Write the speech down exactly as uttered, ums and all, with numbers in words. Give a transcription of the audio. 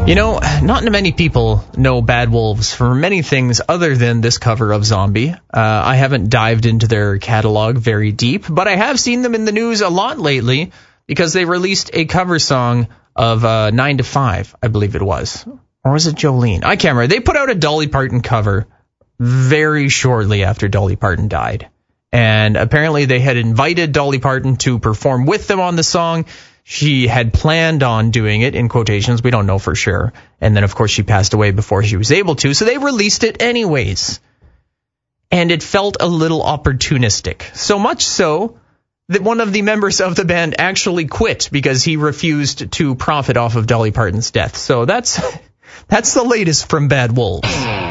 You know, not many people know Bad Wolves for many things other than this cover of Zombie. Uh, I haven't dived into their catalog very deep, but I have seen them in the news a lot lately because they released a cover song of uh, nine to five, I believe it was. Or was it Jolene? I can't remember. They put out a Dolly Parton cover very shortly after Dolly Parton died. And apparently they had invited Dolly Parton to perform with them on the song. She had planned on doing it, in quotations. We don't know for sure. And then, of course, she passed away before she was able to. So they released it anyways. And it felt a little opportunistic. So much so that one of the members of the band actually quit because he refused to profit off of Dolly Parton's death. So that's that's the latest from Bad Wolves.